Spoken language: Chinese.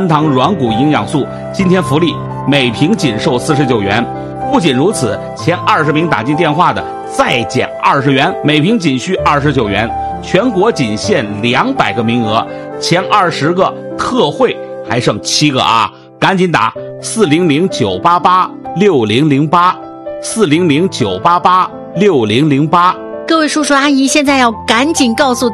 3堂软骨营养素，今天福利每瓶仅售49元。不仅如此，前20名打进电话的再减20元，每瓶仅需29元。全国仅限200个名额，前20个特惠还剩7个啊！赶紧打400-988-6008，400-988-6008。 各位叔叔阿姨，现在要赶紧告诉